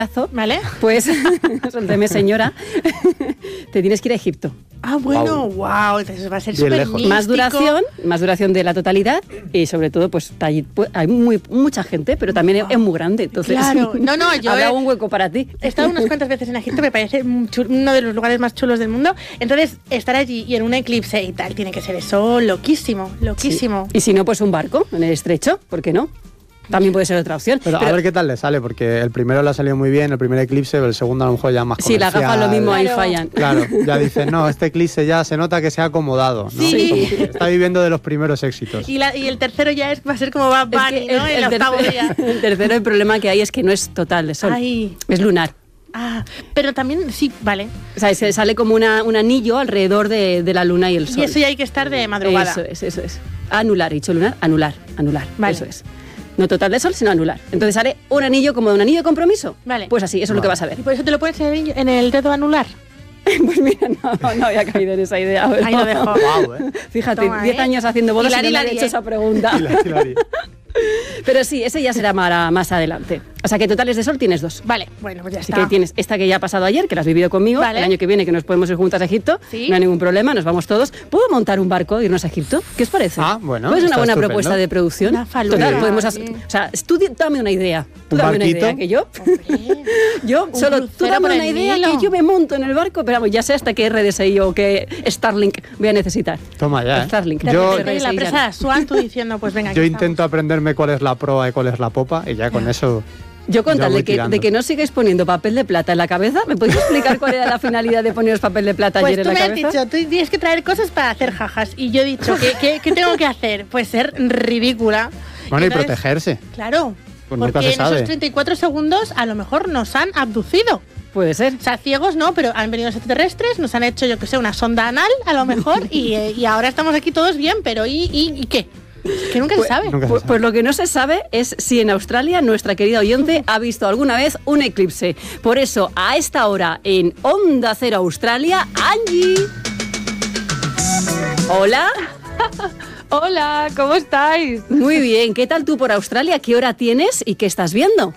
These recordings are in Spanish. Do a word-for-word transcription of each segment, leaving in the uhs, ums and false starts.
¿Vale? Pues, suélteme, señora, te tienes que ir a Egipto. Ah, bueno, wow, wow, entonces va a ser súper místico. Más duración, más duración de la totalidad y sobre todo, pues hay, hay muy, mucha gente, pero también es, es muy grande, entonces claro, no, no, yo habrá he, un hueco para ti. He estado unas cuantas veces en Egipto, me parece uno de los lugares más chulos del mundo, entonces estar allí y en un eclipse y tal, tiene que ser eso loquísimo, loquísimo. Sí. Y si no, pues un barco en el estrecho, ¿por qué no? También puede ser otra opción. Pero, pero a ver qué tal le sale, porque el primero le ha salido muy bien, el primer eclipse, pero el segundo a lo mejor ya más comercial. Sí, las gafas lo mismo ahí fallan. Claro, ya dicen, no, este eclipse ya se nota que se ha acomodado, ¿no? Sí. Como está viviendo de los primeros éxitos. Y, la, y el tercero ya es, va a ser como Bad Bunny, es que ¿no? El, el, el octavo día. El tercero, el problema que hay es que no es total de sol, Ay. es lunar. Ah, pero también, sí, vale. O sea, se sale como una, un anillo alrededor de, de la luna y el sol. Y eso ya hay que estar de madrugada. Eso es, eso es. Anular, he dicho lunar, anular, anular. Vale. Eso es. No total de sol, sino anular. Entonces haré un anillo como de un anillo de compromiso. Vale. Pues así, eso es vale. lo que vas a ver. ¿Y por eso te lo pones en el dedo anular? Pues mira, no, no había caído en esa idea. Pero... Ahí lo dejo. Wow, ¿eh? Fíjate, diez ¿eh? años haciendo bodas y no me han hecho esa pregunta. Hilari, hilari. Pero sí, ese ya será para más adelante. O sea que totales de sol tienes dos. Vale, bueno, pues ya Así está. que tienes esta que ya ha pasado ayer, que la has vivido conmigo. Vale. El año que viene, que nos podemos ir juntas a Egipto. ¿Sí? No hay ningún problema, nos vamos todos. ¿Puedo montar un barco e irnos a Egipto? ¿Qué os parece? Ah, bueno. Pues es una buena estupendo. propuesta de producción. Una faluda. Total, Sí. podemos hacer, o sea, tú dame una idea. Tú ¿Un dame una barquito? idea que yo. Hombre. Yo Un solo tú crucero dame por una el idea Nilo. que yo me monto en el barco, pero vamos, ya sé hasta qué R D S I o qué Starlink voy a necesitar. Toma ya, ¿eh? Starlink. De Yo- repente, la presa de Swan, tú diciendo, pues venga, aquí Yo estamos. intento aprenderme cuál es la proa y cuál es la popa y ya con eso... Yo con Ya tal voy de que, tirando. de que no sigáis poniendo papel de plata en la cabeza, ¿me podéis explicar cuál era la finalidad de poneros papel de plata Pues ayer tú en me la has cabeza? dicho, tú tienes que traer cosas para hacer jajas. Y yo he dicho, ¿qué, qué, qué tengo que hacer? Pues ser ridícula. Bueno, y Entonces, protegerse. Claro, Pues nunca porque se en sabe. esos treinta y cuatro segundos a lo mejor nos han abducido. Puede ser. O sea, ciegos no, pero han venido los extraterrestres, nos han hecho, yo que sé, una sonda anal, a lo mejor, y, eh, y ahora estamos aquí todos bien, pero ¿y, y, y qué? Que nunca Pues- se sabe. Nunca se Pues, sabe. pues lo que no se sabe es si en Australia nuestra querida oyente ha visto alguna vez un eclipse. Por eso, a esta hora en Onda Cero Australia, Angie. Hola. Hola, ¿cómo estáis? Muy bien. ¿Qué tal tú por Australia? ¿Qué hora tienes y qué estás viendo?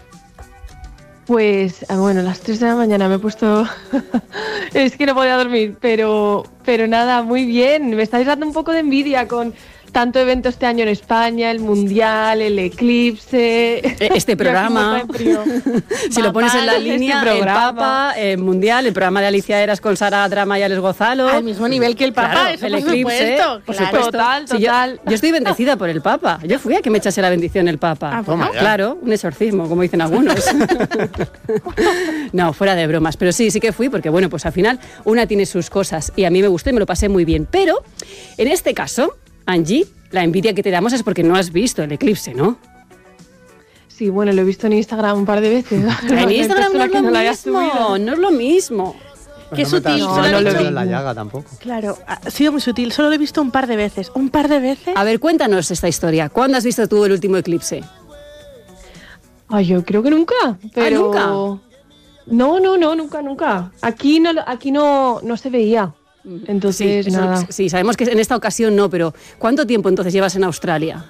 Pues, ah, bueno, a las tres de la mañana me he puesto... es que no podía dormir, pero, pero nada, muy bien. Me estáis dando un poco de envidia con tanto evento este año en España, el Mundial, el eclipse... Este programa, Yo aquí muerta de frío. si lo pones en la Papá, línea, este el programa. Papa, el Mundial, el programa de Alicia Eras con Sara Drama y Alex Gozalo. Al mismo nivel que el Papa, Claro, eso el por eclipse, supuesto. por claro. supuesto. Total, Sí, yo- total. yo, estoy bendecida por el Papa. Yo fui a que me echase la bendición el Papa. Ah, bueno. Toma ya. Claro, un exorcismo, como dicen algunos. No, fuera de bromas. Pero sí, sí que fui, porque bueno, pues al final una tiene sus cosas y a mí me gustó y me lo pasé muy bien. Pero en este caso, Angie, la envidia que te damos es porque no has visto el eclipse, ¿no? Sí, bueno, lo he visto en Instagram un par de veces. En Instagram no es que lo lo haya mismo, subido. no es lo mismo. Pues Qué no metas- sutil, no, solo no he lo dicho- veo en la llaga tampoco. Claro, ha sido muy sutil, solo lo he visto un par de veces. ¿Un par de veces? A ver, cuéntanos esta historia. ¿Cuándo has visto tú el último eclipse? Ay, yo creo que nunca. Pero... nunca? No, no, no, nunca, nunca. Aquí no, lo- aquí no, no se veía. Entonces, sí, eso- nada. sí, sabemos que en esta ocasión no, pero ¿cuánto tiempo entonces llevas en Australia?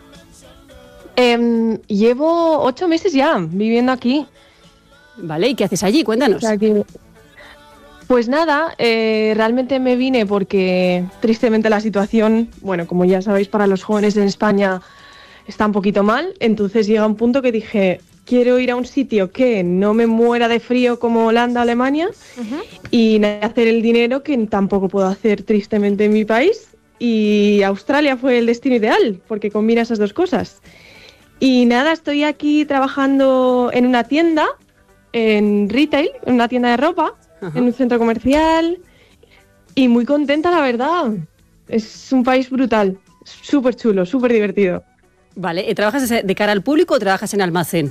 Em, llevo ocho meses ya viviendo aquí. ¿Vale? ¿Y qué haces allí? Cuéntanos. O sea que- pues nada, eh, realmente me vine porque tristemente la situación, bueno, como ya sabéis, para los jóvenes en España está un poquito mal. Entonces llega un punto que dije, quiero ir a un sitio que no me muera de frío como Holanda o Alemania Ujú. y nada, hacer el dinero que tampoco puedo hacer tristemente en mi país. Y Australia fue el destino ideal porque combina esas dos cosas. Y nada, estoy aquí trabajando en una tienda, en retail, en una tienda de ropa, Ajá. en un centro comercial y muy contenta, la verdad. Es un país brutal, súper chulo, súper divertido. Vale, ¿y ¿trabajas de cara al público o trabajas en almacén?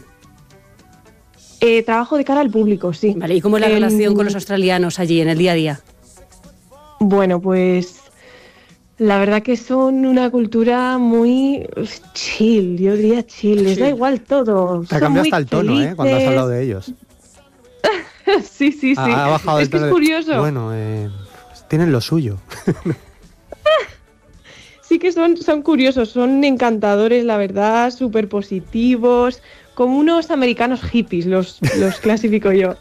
Eh, trabajo de cara al público, sí. Vale, ¿y cómo es la En- relación con los australianos allí en el día a día? Bueno, pues la verdad que son una cultura muy uf, chill, yo diría chill, les Sí. da igual todo. Te ha son cambiado muy hasta el tono, ¿eh? Cuando has felices. hablado de ellos. Sí, sí, sí. Ha, ha bajado es el que es tono de- curioso. Bueno, eh, tienen lo suyo. Sí que son, son curiosos, son encantadores, la verdad, súper positivos, como unos americanos hippies, los, los clasifico yo.